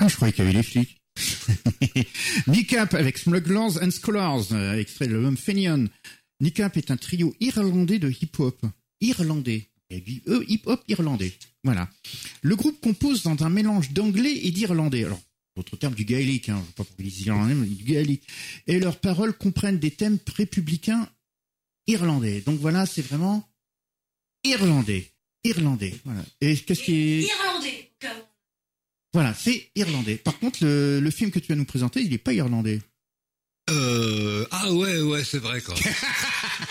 Je croyais qu'il y avait les flics. Nick Up avec Smugglers and Scholars, extrait de l'album Fenion. Nick Up est un trio irlandais de hip-hop. Irlandais. Hip-hop irlandais. Voilà. Le groupe compose dans un mélange d'anglais et d'irlandais. Alors, autre terme du gaélique, hein, pas pour les Irlandais, mais du gaélique. Et leurs paroles comprennent des thèmes républicains irlandais. Donc voilà, c'est vraiment irlandais. Voilà. Et qu'est-ce qui est... Irlandais. Voilà, c'est irlandais. Par contre, le film que tu vas nous présenter, il est pas irlandais. Ah ouais, c'est vrai, quoi.